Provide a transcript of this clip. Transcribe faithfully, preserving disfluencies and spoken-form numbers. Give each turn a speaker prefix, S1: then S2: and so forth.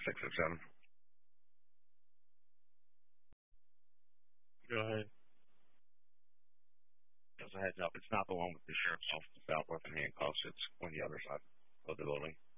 S1: six or seven.
S2: Go ahead.
S1: Just a heads up, it's not the one with the sheriff's office out working handcuffs. It's on the other side of the building.